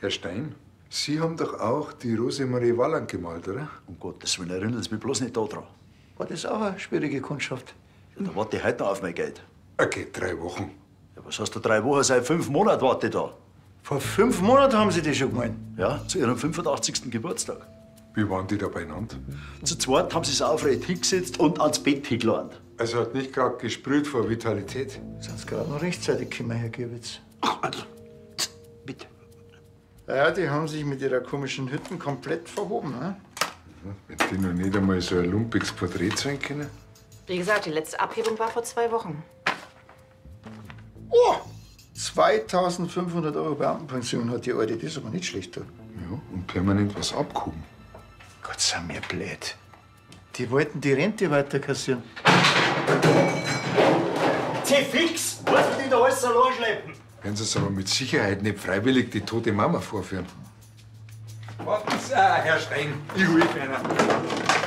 Herr Stein, Sie haben doch auch die Rosemarie Walland gemalt, oder? Um Gottes Willen, erinnern Sie mich bloß nicht da dran. War das auch eine schwierige Kundschaft? Ja, da warte ich heute noch auf mein Geld. Okay, 3 Wochen. Ja, was hast du 3 Wochen? Seit 5 Monaten warte ich da. Vor 5 Monaten haben Sie das schon gemalt. Ja, zu Ihrem 85. Geburtstag. Wie waren die da beieinander? Zu zweit haben sie es aufrecht hingesetzt und ans Bett hingeladen. Also hat nicht gerade gesprüht vor Vitalität. Sind Sie gerade noch rechtzeitig gekommen, Herr Gewitz? Ach, also, bitte. Ja, die haben sich mit ihrer komischen Hütten komplett verhoben, ne? Wenn die noch nicht einmal so ein lumpiges Porträt zeigen können. Wie gesagt, die letzte Abhebung war vor 2 Wochen. Oh! 2.500 € Beamtenpension hat die Alte, das ist aber nicht schlecht. Du. Ja, und permanent was abgehoben. Gott, sind wir blöd. Die wollten die Rente weiterkassieren. Fix! Was will die da alles allein schleppen? Werden Sie es aber mit Sicherheit nicht freiwillig die tote Mama vorführen. Warten Sie, Herr Stein, ich helfe Ihnen.